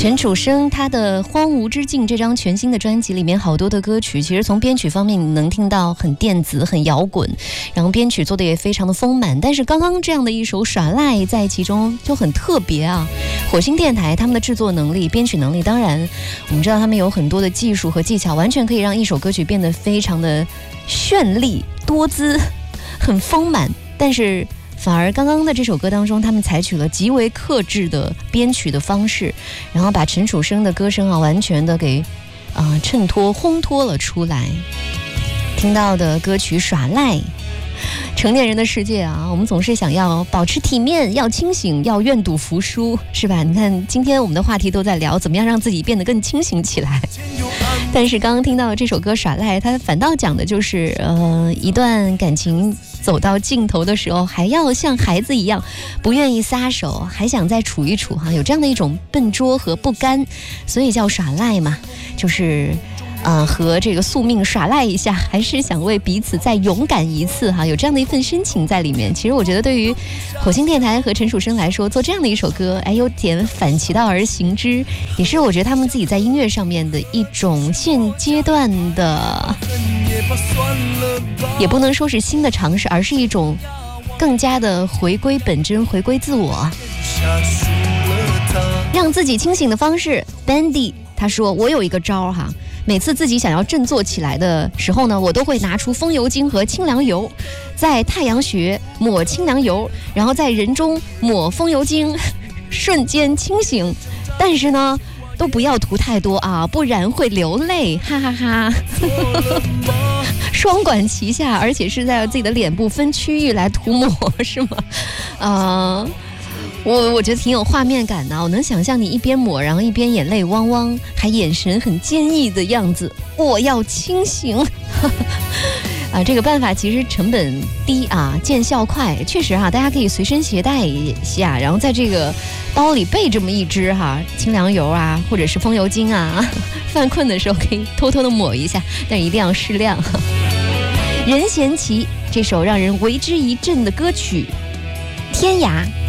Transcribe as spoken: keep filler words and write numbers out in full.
陈楚生他的《荒芜之境》这张全新的专辑里面，好多的歌曲其实从编曲方面你能听到很电子很摇滚，然后编曲做的也非常的丰满，但是刚刚这样的一首耍赖在其中就很特别啊。火星电台他们的制作能力编曲能力，当然我们知道他们有很多的技术和技巧，完全可以让一首歌曲变得非常的绚丽多姿很丰满，但是反而刚刚的这首歌当中，他们采取了极为克制的编曲的方式，然后把陈楚生的歌声啊完全的给啊、呃、衬托烘托了出来。听到的歌曲耍赖，成年人的世界啊，我们总是想要保持体面，要清醒，要愿赌服输，是吧？你看今天我们的话题都在聊怎么样让自己变得更清醒起来，但是刚刚听到的这首歌耍赖，它反倒讲的就是呃一段感情走到尽头的时候，还要像孩子一样不愿意撒手，还想再处一处哈，有这样的一种笨拙和不甘，所以叫耍赖嘛，就是呃和这个宿命耍赖一下，还是想为彼此再勇敢一次哈，有这样的一份深情在里面。其实我觉得对于火星电台和陈楚生来说，做这样的一首歌，哎，有点反其道而行之，也是我觉得他们自己在音乐上面的一种现阶段的，也不能说是新的尝试，而是一种更加的回归本真，回归自我，让自己清醒的方式。 Bandy 他说，我有一个招哈，每次自己想要振作起来的时候呢，我都会拿出风油精和清凉油，在太阳穴抹清凉油，然后在人中抹风油精，瞬间清醒。但是呢都不要涂太多啊，不然会流泪，哈哈哈, 哈。双管齐下，而且是在自己的脸部分区域来涂抹，是吗？呃我我觉得挺有画面感的，我能想象你一边抹，然后一边眼泪汪汪，还眼神很坚毅的样子。我要清醒。啊，这个办法其实成本低啊，见效快，确实哈、啊，大家可以随身携带一下，然后在这个包里备这么一支哈、啊，清凉油啊，或者是风油精啊，犯困的时候可以偷偷的抹一下，但一定要适量。任贤齐这首让人为之一振的歌曲《天涯》。